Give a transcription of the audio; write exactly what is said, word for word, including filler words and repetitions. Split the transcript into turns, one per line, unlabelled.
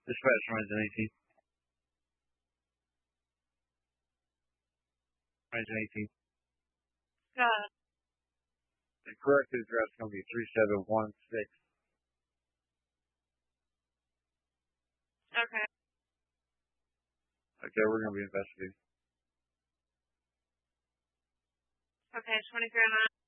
Dispatch Horizon eighteen. Horizon eighteen.
Got it.
The correct address is going to be three seven one six.
Okay.
Okay, we're going to be investigating.
Okay, twenty-three oh nine.